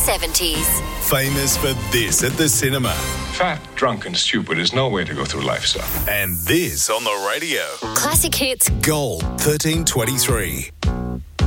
70s. Famous for this at the cinema. Fat, drunk and stupid is no way to go through life, sir. And this on the radio. Classic hits. Gold 1323.